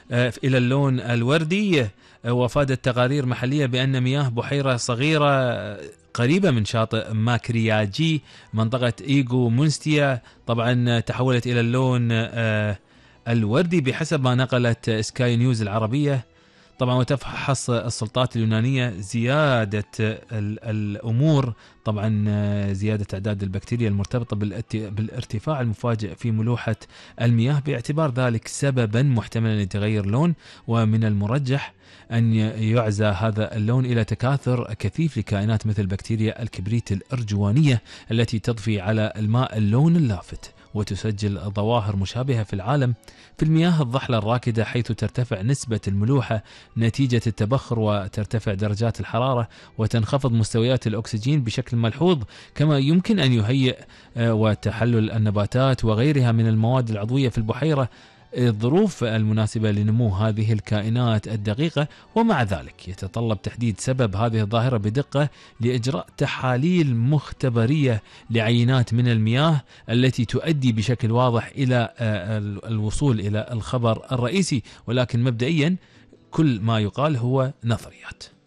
إلى اللون الوردي. وافادت تقارير محلية بأن مياه بحيرة صغيرة قريبة من شاطئ ماكرياجي منطقة إيغو مونستيا طبعا تحولت إلى اللون الوردي بحسب ما نقلت سكاي نيوز العربية. طبعا وتفحص السلطات اليونانية زيادة الأمور، طبعا زيادة أعداد البكتيريا المرتبطة بالارتفاع المفاجئ في ملوحة المياه، باعتبار ذلك سببا محتملا لتغير لون، ومن المرجح أن يعزى هذا اللون إلى تكاثر كثيف لكائنات مثل بكتيريا الكبريت الأرجوانية التي تضفي على الماء اللون اللافت، وتسجل ظواهر مشابهة في العالم في المياه الضحلة الراكدة، حيث ترتفع نسبة الملوحة نتيجة التبخر وترتفع درجات الحرارة وتنخفض مستويات الأكسجين بشكل ملحوظ، كما يمكن أن يهيئ وتحلل النباتات وغيرها من المواد العضوية في البحيرة الظروف المناسبة لنمو هذه الكائنات الدقيقة. ومع ذلك يتطلب تحديد سبب هذه الظاهرة بدقة لإجراء تحاليل مختبرية لعينات من المياه التي تؤدي بشكل واضح إلى الوصول إلى الخبر الرئيسي، ولكن مبدئيا كل ما يقال هو نظريات.